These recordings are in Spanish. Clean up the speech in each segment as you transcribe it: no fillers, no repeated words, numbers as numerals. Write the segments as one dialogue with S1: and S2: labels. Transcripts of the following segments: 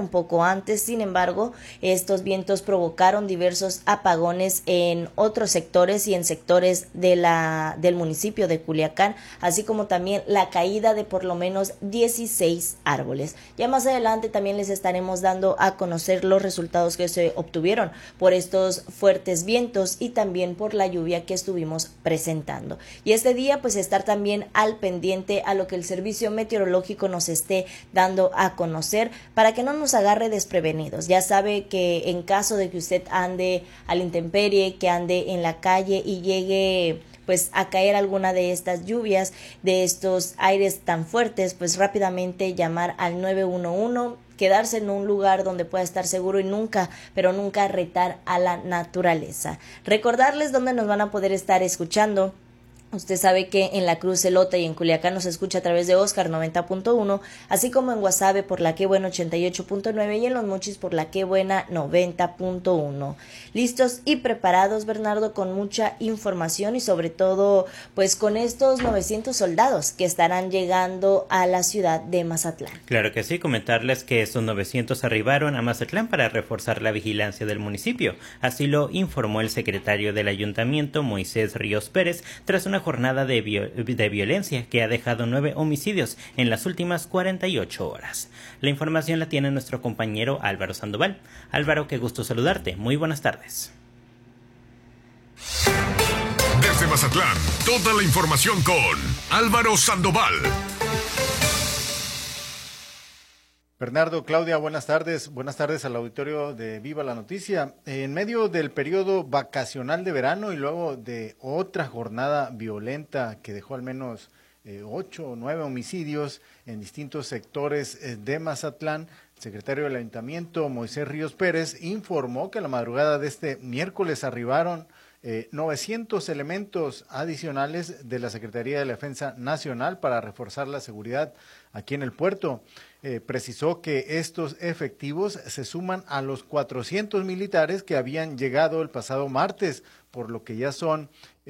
S1: un poco antes. Sin embargo, estos vientos provocaron diversos apagones en otros sectores y en sectores del municipio de Culiacán, así como también la caída de por lo menos 16 árboles. Ya más adelante también les estaremos dando a conocer los resultados que se obtuvieron por estos fuertes vientos y también por la lluvia que estuvimos presentando. Y este día pues estar también al pendiente a lo que el servicio meteorológico nos esté dando a conocer para que no nos agarre desprevenidos. Ya sabe que en caso de que usted ande a la intemperie, que ande en la calle y llegue pues a caer alguna de estas lluvias, de estos aires tan fuertes, pues rápidamente llamar al 911, quedarse en un lugar donde pueda estar seguro y nunca, pero nunca retar a la naturaleza. Recordarles dónde nos van a poder estar escuchando. Usted sabe que en La Cruz, Elota y en Culiacán nos escucha a través de Oscar 90.1, así como en Guasave por La Que Buena 88.9 y en Los Mochis por La Que Buena 90.1. Listos y preparados, Bernardo, con mucha información y sobre todo pues con estos 900 soldados que estarán llegando a la ciudad de Mazatlán.
S2: Claro que sí, comentarles que estos 900 arribaron a Mazatlán para reforzar la vigilancia del municipio. Así lo informó el secretario del ayuntamiento, Moisés Ríos Pérez, tras una jornada de violencia que ha dejado 9 homicidios en las últimas 48 horas. La información la tiene nuestro compañero Álvaro Sandoval. Álvaro, qué gusto saludarte. Muy buenas tardes.
S3: Desde Mazatlán, toda la información con Álvaro Sandoval.
S4: Bernardo, Claudia, buenas tardes. Buenas tardes al auditorio de Viva la Noticia. En medio del periodo vacacional de verano y luego de otra jornada violenta que dejó al menos 8 o 9 homicidios en distintos sectores de Mazatlán, el secretario del Ayuntamiento, Moisés Ríos Pérez, informó que a la madrugada de este miércoles arribaron 900 elementos adicionales de la Secretaría de la Defensa Nacional para reforzar la seguridad aquí en el puerto. Precisó que estos efectivos se suman a los 400 militares que habían llegado el pasado martes, por lo que ya son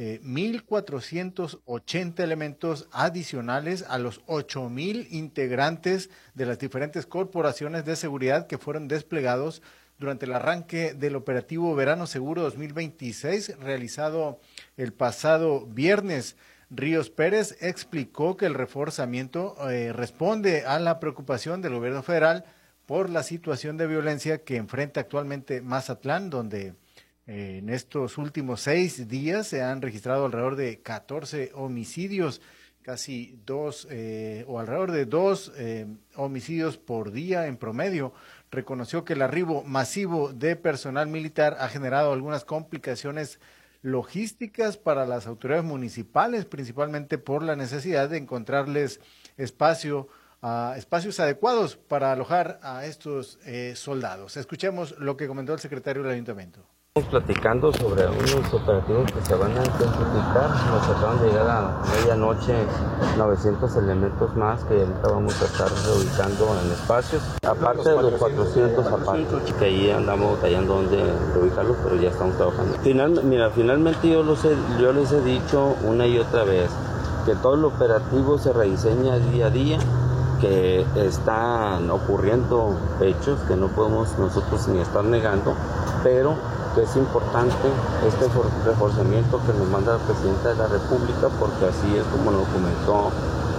S4: 1,480 elementos adicionales a los 8,000 integrantes de las diferentes corporaciones de seguridad que fueron desplegados durante el arranque del operativo Verano Seguro 2026 realizado el pasado viernes. Ríos Pérez explicó que el reforzamiento responde a la preocupación del gobierno federal por la situación de violencia que enfrenta actualmente Mazatlán, donde en estos últimos 6 días se han registrado alrededor de 14 homicidios, casi alrededor de 2 homicidios por día en promedio. Reconoció que el arribo masivo de personal militar ha generado algunas complicaciones logísticas para las autoridades municipales, principalmente por la necesidad de encontrarles espacios adecuados para alojar a estos soldados. Escuchemos lo que comentó el secretario del ayuntamiento.
S5: Estamos platicando sobre unos operativos que se van a intensificar. Nos acaban de llegar a medianoche 900 elementos más que ahorita vamos a estar reubicando en espacios. Aparte de los 400 aparte, que ahí andamos batallando donde reubicarlos, pero ya estamos trabajando. Finalmente yo les he dicho una y otra vez que todo el operativo se rediseña día a día, que están ocurriendo hechos que no podemos nosotros ni estar negando, pero que es importante este reforzamiento que nos manda la Presidenta de la República, porque así es como nos comentó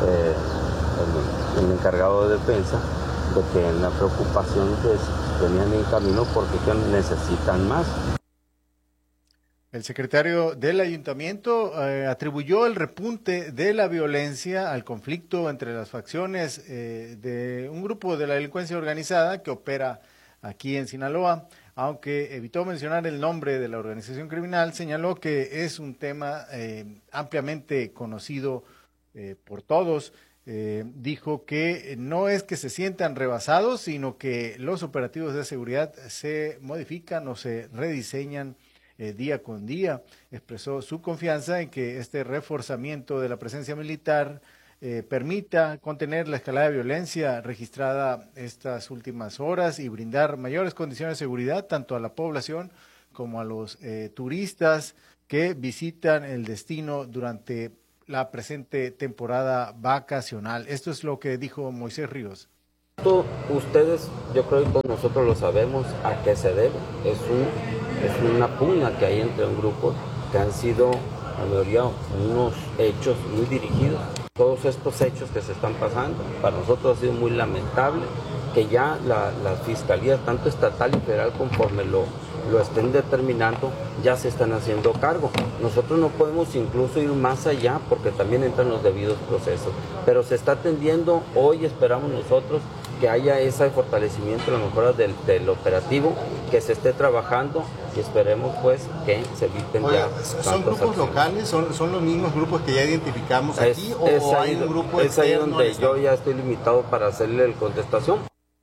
S5: el encargado de defensa, de que la preocupación que tenían en camino porque necesitan más.
S4: El secretario del ayuntamiento atribuyó el repunte de la violencia al conflicto entre las facciones de un grupo de la delincuencia organizada que opera aquí en Sinaloa. Aunque evitó mencionar el nombre de la organización criminal, señaló que es un tema ampliamente conocido por todos. Dijo que no es que se sientan rebasados, sino que los operativos de seguridad se modifican o se rediseñan día con día. Expresó su confianza en que este reforzamiento de la presencia militar permita contener la escalada de violencia registrada estas últimas horas y brindar mayores condiciones de seguridad tanto a la población como a los turistas que visitan el destino durante la presente temporada vacacional. Esto es lo que dijo Moisés Ríos.
S5: Ustedes, yo creo que todos nosotros lo sabemos a qué se debe. Es una pugna que hay entre un grupo que han sido, la mayoría, unos hechos muy dirigidos. Todos estos hechos que se están pasando, para nosotros ha sido muy lamentable que ya la Fiscalía, tanto estatal y federal, conforme lo estén determinando, ya se están haciendo cargo. Nosotros no podemos incluso ir más allá porque también entran los debidos procesos, pero se está atendiendo. Hoy esperamos nosotros que haya ese fortalecimiento, la mejora del operativo, que se esté trabajando y esperemos pues que se eviten. Oiga, ya.
S6: ¿Son grupos acciones locales? ¿Son los mismos grupos que ya identificamos aquí? ¿O hay un grupo
S5: externo? Es ahí donde yo ya estoy limitado para hacerle la contestación.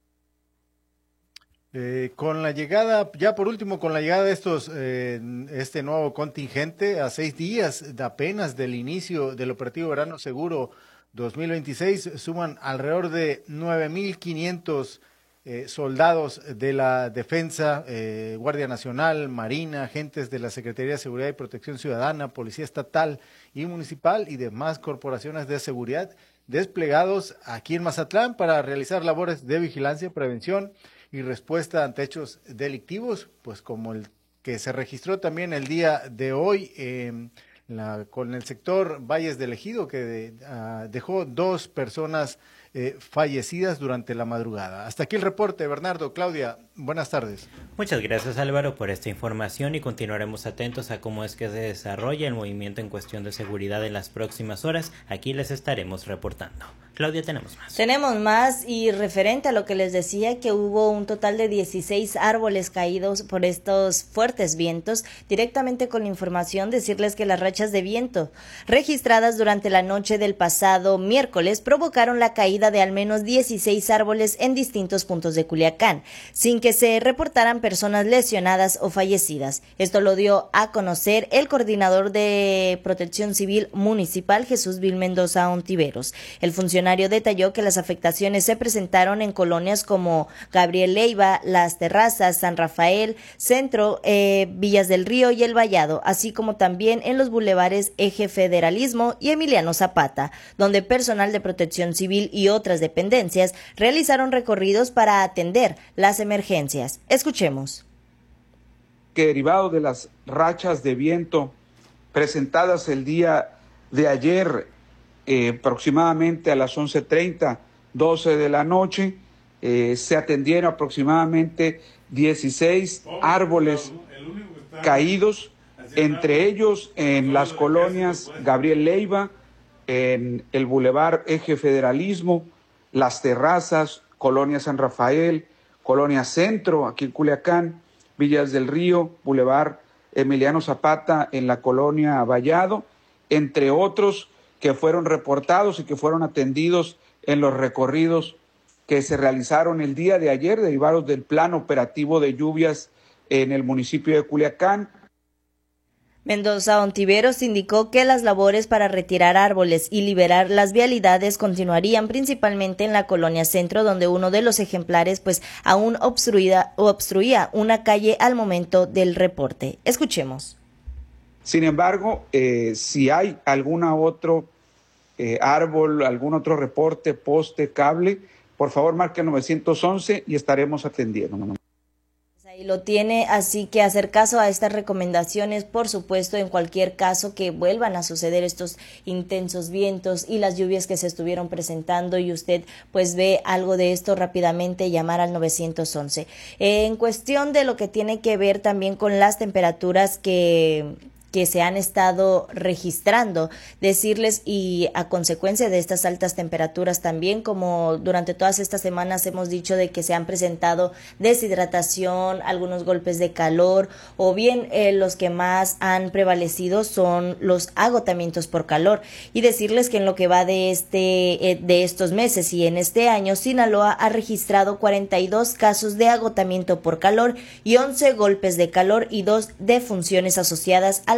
S4: Con la llegada, ya por último, con la llegada de este nuevo contingente a 6 días apenas del inicio del operativo Verano Seguro 2026, suman alrededor de 9,500 soldados de la Defensa, Guardia Nacional, Marina, agentes de la Secretaría de Seguridad y Protección Ciudadana, Policía Estatal y Municipal y demás corporaciones de seguridad desplegados aquí en Mazatlán para realizar labores de vigilancia, prevención y respuesta ante hechos delictivos, pues como el que se registró también el día de hoy con el sector Valles del Ejido, que dejó 2 personas fallecidas durante la madrugada. Hasta aquí el reporte, Bernardo. Claudia, buenas tardes.
S2: Muchas gracias, Álvaro, por esta información y continuaremos atentos a cómo es que se desarrolla el movimiento en cuestión de seguridad en las próximas horas. Aquí les estaremos reportando. Claudia, tenemos más.
S1: Tenemos más, y referente a lo que les decía, que hubo un total de 16 árboles caídos por estos fuertes vientos. Directamente con la información, decirles que las rachas de viento registradas durante la noche del pasado miércoles provocaron la caída de al menos 16 árboles en distintos puntos de Culiacán, sin que se reportaran personas lesionadas o fallecidas. Esto lo dio a conocer el coordinador de Protección Civil Municipal, Jesús Vil Mendoza Ontiveros. El funcionario detalló que las afectaciones se presentaron en colonias como Gabriel Leiva, Las Terrazas, San Rafael, Centro, Villas del Río y El Vallado, así como también en los bulevares Eje Federalismo y Emiliano Zapata, donde personal de Protección Civil y otras dependencias realizaron recorridos para atender las emergencias. Escuchemos.
S7: Que derivado de las rachas de viento presentadas el día de ayer, aproximadamente a las 11:30, 12 de la noche, se atendieron aproximadamente 16 árboles caídos, entre ellos en las colonias Gabriel Leiva, en el Boulevard Eje Federalismo, Las Terrazas, Colonia San Rafael, Colonia Centro, aquí en Culiacán, Villas del Río, Boulevard Emiliano Zapata, en la Colonia Vallado, entre otros que fueron reportados y que fueron atendidos en los recorridos que se realizaron el día de ayer, derivados del plan operativo de lluvias en el municipio de Culiacán.
S1: Mendoza Ontiveros indicó que las labores para retirar árboles y liberar las vialidades continuarían principalmente en la Colonia Centro, donde uno de los ejemplares pues aún obstruía una calle al momento del reporte. Escuchemos.
S7: Sin embargo, si hay algún otro árbol, algún otro reporte, poste, cable, por favor marque 911 y estaremos atendiendo.
S1: Ahí lo tiene, así que hacer caso a estas recomendaciones, por supuesto, en cualquier caso que vuelvan a suceder estos intensos vientos y las lluvias que se estuvieron presentando y usted pues ve algo de esto, rápidamente llamar al 911. En cuestión de lo que tiene que ver también con las temperaturas que se han estado registrando, decirles, y a consecuencia de estas altas temperaturas también, como durante todas estas semanas hemos dicho de que se han presentado deshidratación, algunos golpes de calor, o bien los que más han prevalecido son los agotamientos por calor, y decirles que en lo que va de estos meses y en este año, Sinaloa ha registrado 42 casos de agotamiento por calor y 11 golpes de calor y 2 defunciones asociadas a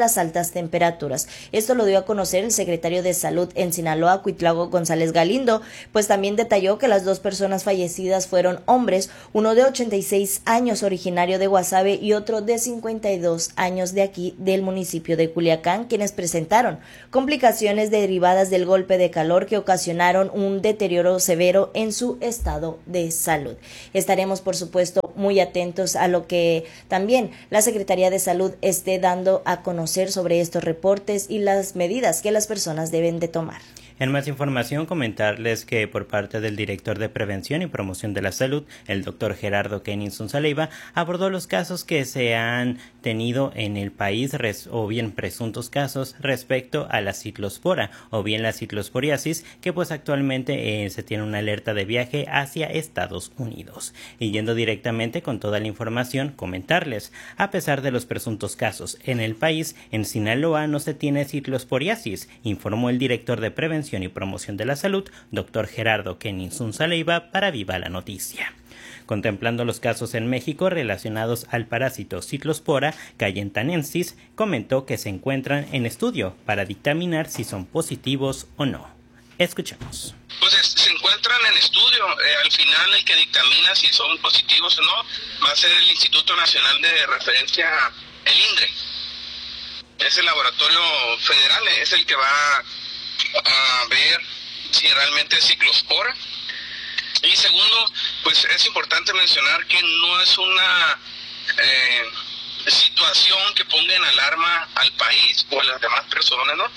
S1: las altas temperaturas. Esto lo dio a conocer el secretario de Salud en Sinaloa, Cuitlago González Galindo, pues también detalló que las 2 personas fallecidas fueron hombres, uno de 86 años originario de Guasave y otro de 52 años de aquí del municipio de Culiacán, quienes presentaron complicaciones derivadas del golpe de calor que ocasionaron un deterioro severo en su estado de salud. Estaremos, por supuesto, muy atentos a lo que también la Secretaría de Salud esté dando a conocer sobre estos reportes y las medidas que las personas deben de tomar.
S2: En más información, comentarles que por parte del director de Prevención y Promoción de la Salud, el doctor Gerardo Kenninson Saleiva, abordó los casos que se han tenido en el país o bien presuntos casos respecto a la ciclospora o bien la ciclosporiasis, que pues actualmente se tiene una alerta de viaje hacia Estados Unidos. Y yendo directamente con toda la información, comentarles, a pesar de los presuntos casos en el país, en Sinaloa no se tiene ciclosporiasis, informó el director de Prevención y Promoción de la Salud, doctor Gerardo Kenninson Saleiva, para Viva la Noticia. Contemplando los casos en México relacionados al parásito Ciclospora cayentanensis, comentó que se encuentran en estudio para dictaminar si son positivos o no. Escuchemos.
S8: Pues se encuentran en estudio. Al final el que dictamina si son positivos o no va a ser el Instituto Nacional de Referencia, el INRE. Es el laboratorio federal, es el que va a ver si realmente es ciclospora. Y segundo, pues es importante mencionar que no es una situación que ponga en alarma al país o a las demás personas, ¿no?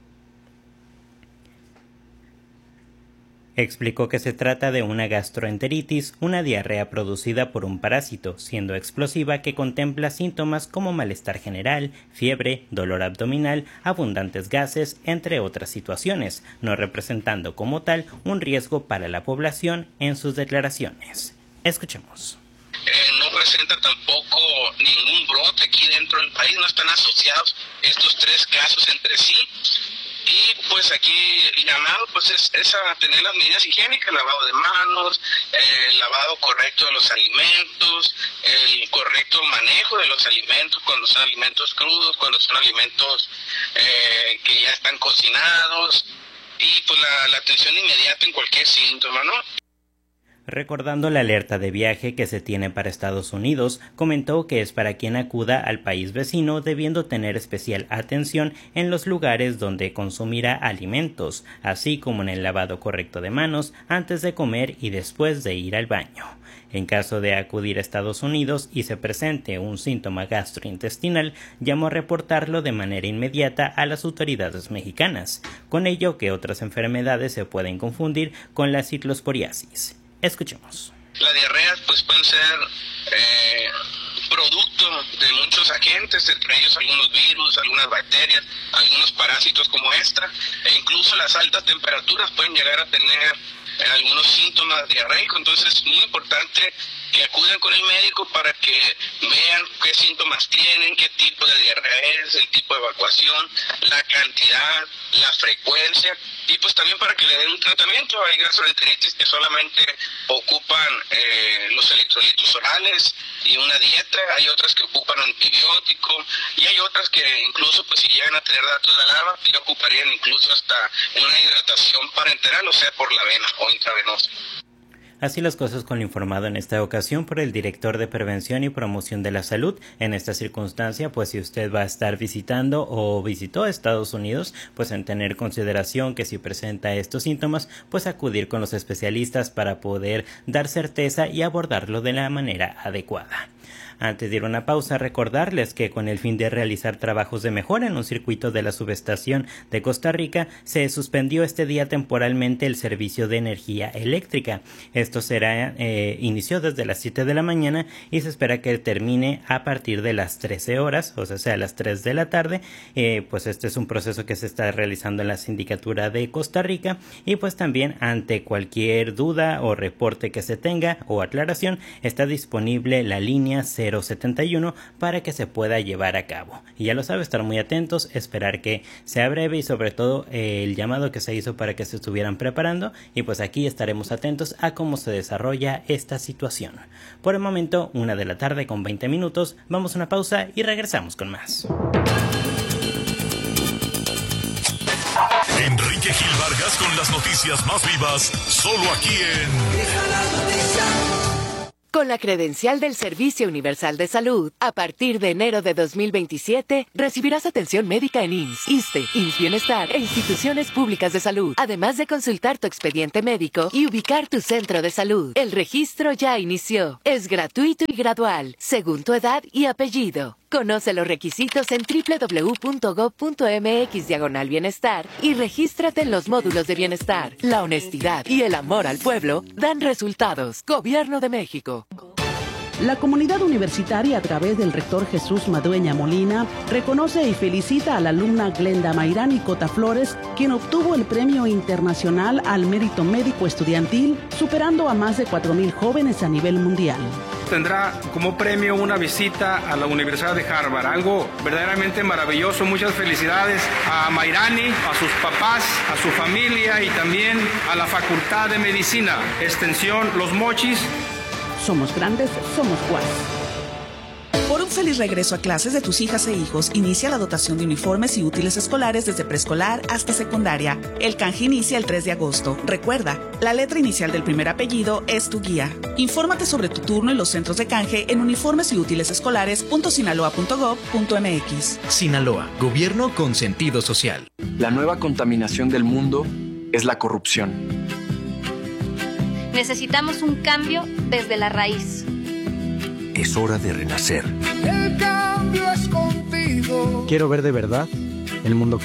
S2: Explicó que se trata de una gastroenteritis, una diarrea producida por un parásito, siendo explosiva, que contempla síntomas como malestar general, fiebre, dolor abdominal, abundantes gases, entre otras situaciones, no representando como tal un riesgo para la población en sus declaraciones. Escuchemos.
S8: No presenta tampoco ningún brote aquí dentro del país, no están asociados estos 3 casos entre sí. Y pues aquí el llamado pues es a tener las medidas higiénicas, lavado de manos, el lavado correcto de los alimentos, el correcto manejo de los alimentos cuando son alimentos crudos, cuando son alimentos que ya están cocinados, y pues la atención inmediata en cualquier síntoma, ¿no?
S2: Recordando la alerta de viaje que se tiene para Estados Unidos, comentó que es para quien acuda al país vecino, debiendo tener especial atención en los lugares donde consumirá alimentos, así como en el lavado correcto de manos antes de comer y después de ir al baño. En caso de acudir a Estados Unidos y se presente un síntoma gastrointestinal, llamó a reportarlo de manera inmediata a las autoridades mexicanas, con ello que otras enfermedades se pueden confundir con la ciclosporiasis. Escuchemos.
S8: Las diarreas pues pueden ser producto de muchos agentes, entre ellos algunos virus, algunas bacterias, algunos parásitos como esta, e incluso las altas temperaturas pueden llegar a tener algunos síntomas diarreicos. Entonces es muy importante que acudan con el médico para que vean qué síntomas tienen, qué tipo de diarrea es, el tipo de evacuación, la cantidad, la frecuencia, y pues también para que le den un tratamiento. Hay gastroenteritis que solamente ocupan los electrolitos orales y una dieta, hay otras que ocupan antibiótico, y hay otras que incluso pues si llegan a tener datos de alarma, ya ocuparían incluso hasta una hidratación parenteral, o sea por la vena o intravenosa.
S2: Así las cosas con lo informado en esta ocasión por el director de Prevención y Promoción de la Salud. En esta circunstancia, pues si usted va a estar visitando o visitó Estados Unidos, pues en tener consideración que si presenta estos síntomas, pues acudir con los especialistas para poder dar certeza y abordarlo de la manera adecuada. Antes de ir a una pausa, recordarles que con el fin de realizar trabajos de mejora en un circuito de la subestación de Costa Rica, se suspendió este día temporalmente el servicio de energía eléctrica. Esto inició desde las 7 de la mañana y se espera que termine a partir de las 13 horas, o sea, a las 3 de la tarde. Pues este es un proceso que se está realizando en la Sindicatura de Costa Rica, y pues también ante cualquier duda o reporte que se tenga o aclaración, está disponible la línea 071 para que se pueda llevar a cabo. Y ya lo sabe, estar muy atentos, esperar que sea breve y sobre todo el llamado que se hizo para que se estuvieran preparando, y pues aquí estaremos atentos a cómo se desarrolla esta situación. Por el momento, 1 de la tarde con 20 minutos, vamos a una pausa y regresamos con más.
S3: Enrique Gil Vargas con las noticias más vivas, solo aquí en...
S9: Con la credencial del Servicio Universal de Salud, a partir de enero de 2027, recibirás atención médica en IMSS, ISSSTE, IMSS Bienestar e instituciones públicas de salud, además de consultar tu expediente médico y ubicar tu centro de salud. El registro ya inició. Es gratuito y gradual, según tu edad y apellido. Conoce los requisitos en www.gov.mx/bienestar y regístrate en los módulos de bienestar. La honestidad y el amor al pueblo dan resultados. Gobierno de México.
S10: La comunidad universitaria, a través del rector Jesús Madueña Molina, reconoce y felicita a la alumna Glenda Mayrani Cota Flores, quien obtuvo el Premio Internacional al Mérito Médico Estudiantil, superando a más de 4,000 jóvenes a nivel mundial.
S11: Tendrá como premio una visita a la Universidad de Harvard, algo verdaderamente maravilloso. Muchas felicidades a Mayrani, a sus papás, a su familia y también a la Facultad de Medicina, Extensión Los Mochis.
S10: Somos grandes, somos UAS.
S12: Por un feliz regreso a clases de tus hijas e hijos, inicia la dotación de uniformes y útiles escolares desde preescolar hasta secundaria. El canje inicia el 3 de agosto. Recuerda, la letra inicial del primer apellido es tu guía. Infórmate sobre tu turno y los centros de canje en uniformesyútilesescolares.sinaloa.gov.mx.
S13: Sinaloa, gobierno con sentido social.
S14: La nueva contaminación del mundo es la corrupción.
S15: Necesitamos un cambio desde la raíz.
S16: Es hora de renacer.
S17: El cambio es contigo.
S18: Quiero ver de verdad el mundo